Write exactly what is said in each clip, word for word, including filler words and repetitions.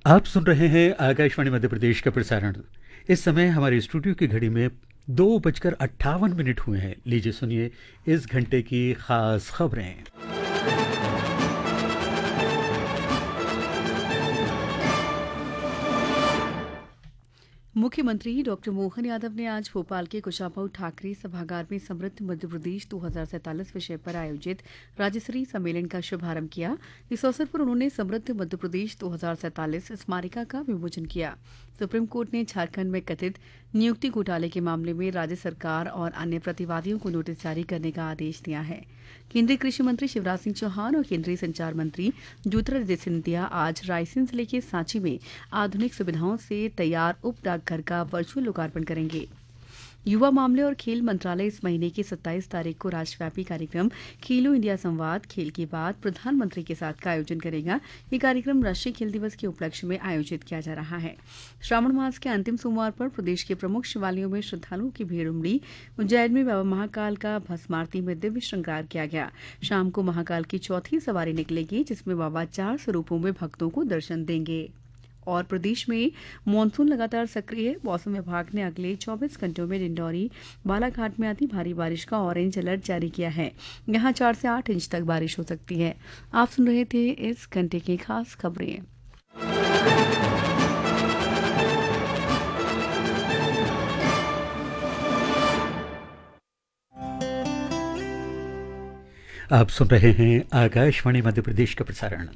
आप सुन रहे हैं आकाशवाणी मध्य प्रदेश का प्रसारण। इस समय हमारे स्टूडियो की घड़ी में दो बजकर अट्ठावन मिनट हुए हैं। लीजिए सुनिए इस घंटे की खास खबरें। मुख्यमंत्री डॉक्टर मोहन यादव ने आज भोपाल के कुशाभाऊ ठाकरे सभागार में समृद्ध मध्य प्रदेश दो हज़ार सैंतालीस विषय पर आयोजित राज्य स्तरीय सम्मेलन का शुभारंभ किया। इस अवसर पर उन्होंने समृद्ध मध्य प्रदेश दो हज़ार सैंतालीस स्मारिका का विमोचन किया। सुप्रीम कोर्ट ने झारखंड में कथित नियुक्ति घोटाले के मामले में राज्य सरकार और अन्य प्रतिवादियों को नोटिस जारी करने का आदेश दिया है। केंद्रीय कृषि मंत्री शिवराज सिंह चौहान और केंद्रीय संचार मंत्री ज्योतिरादित्य सिंधिया आज रायसेन जिले के सांची में आधुनिक सुविधाओं से तैयार उप डाकघर का वर्चुअल लोकार्पण करेंगे। युवा मामले और खेल मंत्रालय इस महीने की सत्ताईस तारीख को राष्ट्रव्यापी कार्यक्रम खेलो इंडिया संवाद खेल की बात प्रधानमंत्री के साथ का आयोजन करेगा। ये कार्यक्रम राष्ट्रीय खेल दिवस के उपलक्ष्य में आयोजित किया जा रहा है। श्रावण मास के अंतिम सोमवार पर प्रदेश के प्रमुख शिवालयों में श्रद्धालुओं की भीड़ उमड़ी। उज्जैन में बाबा महाकाल का भस्मारती में दिव्य श्रृंगार किया गया। शाम को महाकाल की चौथी सवारी निकलेगी, जिसमें बाबा चार स्वरूपों में भक्तों को दर्शन देंगे। और प्रदेश में मानसून लगातार सक्रिय है। मौसम विभाग ने अगले चौबीस घंटों में डिंडौरी बालाघाट में अति भारी बारिश का ऑरेंज अलर्ट जारी किया है। यहां चार से आठ इंच तक बारिश हो सकती है। आप सुन रहे थे इस घंटे की खास खबरें। आप सुन रहे हैं आकाशवाणी मध्य प्रदेश का प्रसारण।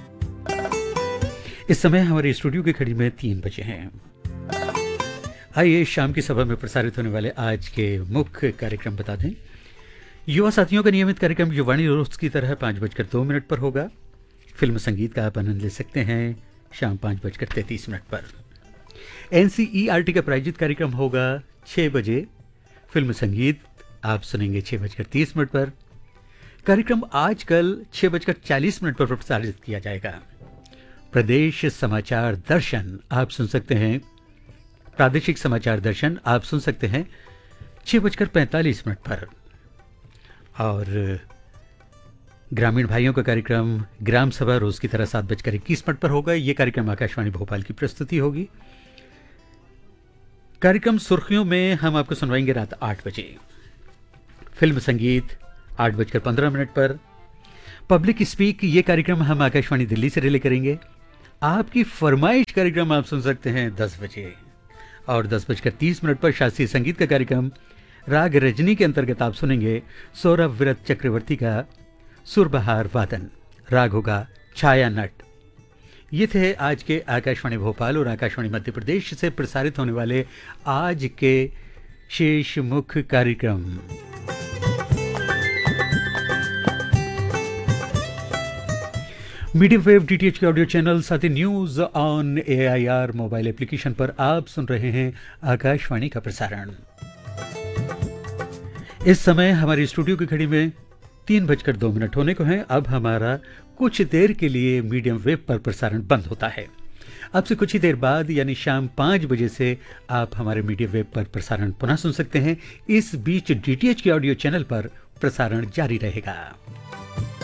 इस समय हमारे स्टूडियो की घड़ी में तीन बजे हैं। आइए शाम की सभा में प्रसारित होने वाले आज के मुख्य कार्यक्रम बता दें। युवा साथियों का नियमित कार्यक्रम युवाणी रोज की तरह पाँच बजकर दो मिनट पर होगा। फिल्म संगीत का आप आनंद ले सकते हैं शाम पाँच बजकर तैंतीस मिनट पर। एनसीईआरटी का प्रायोजित कार्यक्रम होगा छः बजे। फिल्म संगीत आप सुनेंगे छः बजकर तीस मिनट पर। कार्यक्रम आजकल छः बजकर चालीस मिनट पर प्रसारित किया जाएगा। प्रदेश समाचार दर्शन आप सुन सकते हैं। प्रादेशिक समाचार दर्शन आप सुन सकते हैं छः बजकर पैंतालीस मिनट पर। और ग्रामीण भाइयों का कार्यक्रम ग्राम सभा रोज की तरह सात बजकर इक्कीस मिनट पर होगा। यह कार्यक्रम आकाशवाणी भोपाल की प्रस्तुति होगी। कार्यक्रम सुर्खियों में हम आपको सुनवाएंगे रात आठ बजे। फिल्म संगीत आठ बजकर पंद्रह मिनट पर। पब्लिक स्पीक ये कार्यक्रम हम आकाशवाणी दिल्ली से रिले करेंगे। आपकी फरमाइश कार्यक्रम आप सुन सकते हैं दस बजे। और दस बजकर तीस मिनट पर शास्त्रीय संगीत का कार्यक्रम राग रजनी के अंतर्गत आप सुनेंगे सौरभ विरत चक्रवर्ती का सुरबहार वादन। राग होगा छाया नट। ये थे आज के आकाशवाणी भोपाल और आकाशवाणी मध्य प्रदेश से प्रसारित होने वाले आज के शेष मुख्य कार्यक्रम। मीडियम वेव डीटीएच के ऑडियो चैनल साथ ही news on AIR mobile application पर आप सुन रहे हैं आकाशवाणी का प्रसारण। इस समय हमारी स्टूडियो की घड़ी में तीन बजकर दो मिनट होने को हैं। अब हमारा कुछ देर के लिए मीडियम वेव पर प्रसारण बंद होता है। अब से कुछ ही देर बाद यानी शाम पाँच बजे से आप हमारे मीडियम वेव पर प्रसारण पुनः सुन सकते हैं। इस बीच डीटीएच के ऑडियो चैनल पर प्रसारण जारी रहेगा।